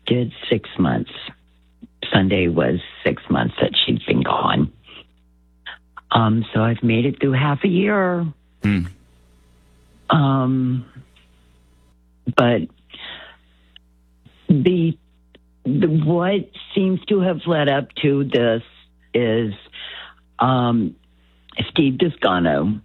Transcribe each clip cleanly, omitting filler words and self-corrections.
did 6 months. Sunday was 6 months that she'd been gone. So I've made it through half a year. But the what seems to have led up to this is Steve Descano,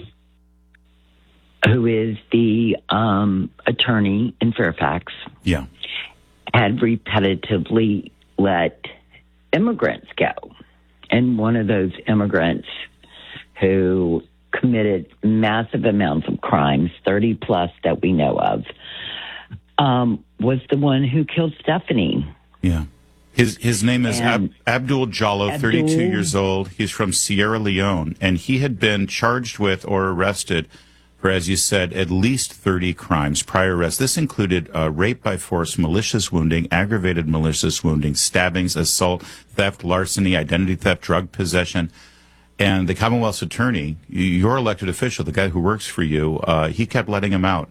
who is the attorney in Fairfax, had repetitively let immigrants go. And one of those immigrants who committed massive amounts of crimes, 30 plus that we know of, was the one who killed Stephanie. Yeah. His name is Abdul Jallo, 32 years old. He's from Sierra Leone, and he had been charged with or arrested for, as you said, at least 30 crimes, prior arrests. This included rape by force, malicious wounding, aggravated malicious wounding, stabbings, assault, theft, larceny, identity theft, drug possession. And the Commonwealth's attorney, your elected official, the guy who works for you, he kept letting him out.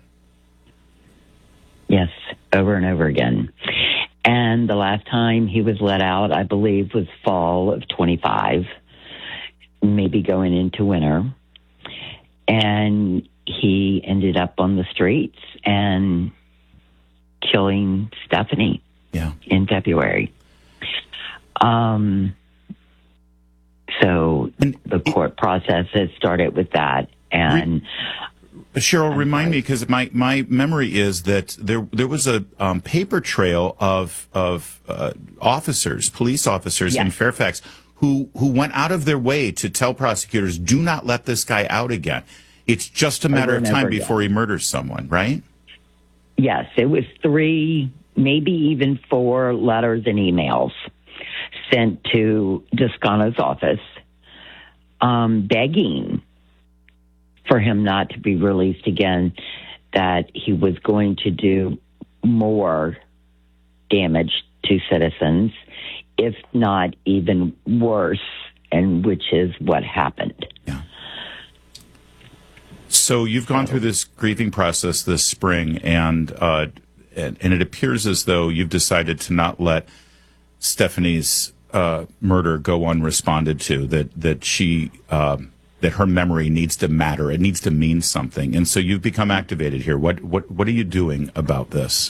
Yes, over and over again. And the last time he was let out, I believe, was fall of 25, maybe going into winter. And he ended up on the streets and killing Stephanie in February. So the court process has started with that. And Cheryl, remind me, because my memory is that there was a paper trail of officers, police officers in Fairfax who went out of their way to tell prosecutors, do not let this guy out again. It's just a matter of time before he murders someone, right? Yes, it was 3, maybe even 4 letters and emails sent to Descano's office begging for him not to be released again, that he was going to do more damage to citizens, if not even worse, and which is what happened. Yeah. So you've gone through this grieving process this spring, and it appears as though you've decided to not let Stephanie's murder go unresponded to, that she that her memory needs to matter. It needs to mean something. And so you've become activated here. What are you doing about this?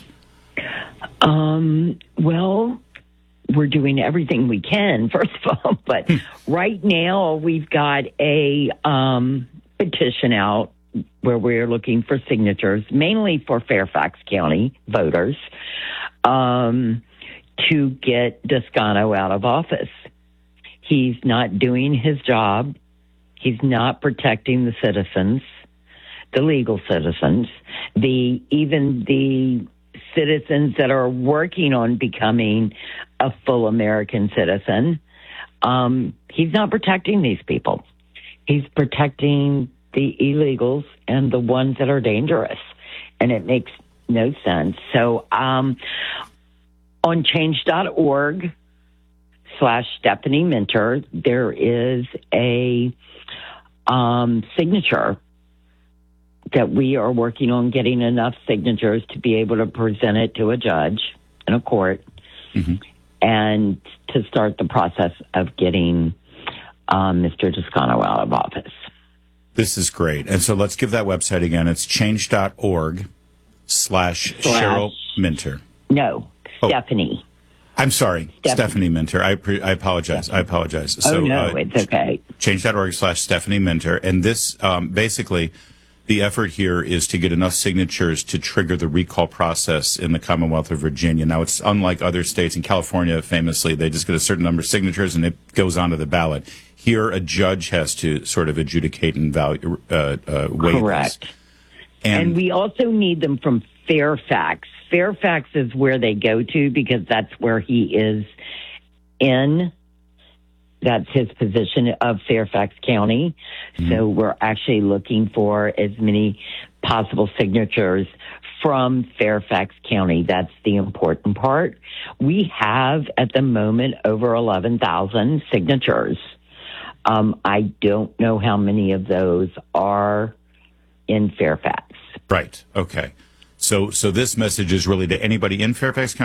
Well, we're doing everything we can, first of all. But right now we've got a petition out where we're looking for signatures, mainly for Fairfax County voters, to get Descano out of office. He's not doing his job. He's not protecting the citizens, the legal citizens, even the citizens that are working on becoming a full American citizen. He's not protecting these people. He's protecting the illegals and the ones that are dangerous, and it makes no sense. So on change.org/Stephanie Minter, there is a signature that we are working on getting enough signatures to be able to present it to a judge in a court and to start the process of getting Mr. Descano out of office. This is great. And so let's give that website again. It's change.org/Cheryl Minter. No, Stephanie. I'm sorry, Stephanie Minter. I apologize. I apologize. So, it's okay. Change.org/Stephanie Minter. And this, basically, the effort here is to get enough signatures to trigger the recall process in the Commonwealth of Virginia. Now, it's unlike other states. In California, famously, they just get a certain number of signatures and it goes onto the ballot. Here, a judge has to sort of adjudicate and weigh Correct. this. And we also need them from Fairfax. Fairfax is where they go to because that's where he is in. That's his position of Fairfax County. So we're actually looking for as many possible signatures from Fairfax County. That's the important part. We have at the moment over 11,000 signatures. I don't know how many of those are in Fairfax. Right. Okay. So this message is really to anybody in Fairfax County.